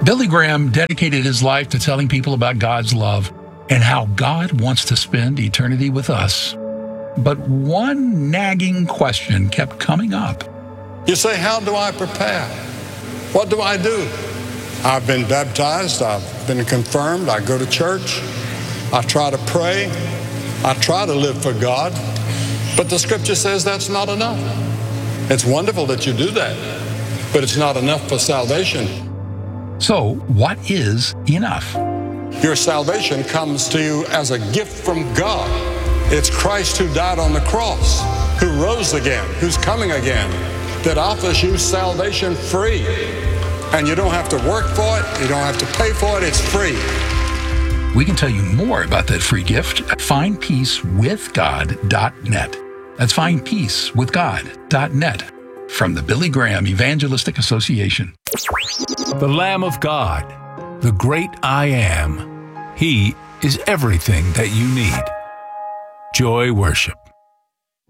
Billy Graham dedicated his life to telling people about God's love and how God wants to spend eternity with us. But one nagging question kept coming up. You say, how do I prepare? What do I do? I've been baptized, I've been confirmed, I go to church, I try to pray, I try to live for God, but the scripture says that's not enough. It's wonderful that you do that, but it's not enough for salvation. So, what is enough? Your salvation comes to you as a gift from God. It's Christ who died on the cross, who rose again, who's coming again, that offers you salvation free. And you don't have to work for it, you don't have to pay for it, it's free. We can tell you more about that free gift at findpeacewithgod.net. That's findpeacewithgod.net from the Billy Graham Evangelistic Association. The Lamb of God, the great I Am. He is everything that you need. Joy Worship.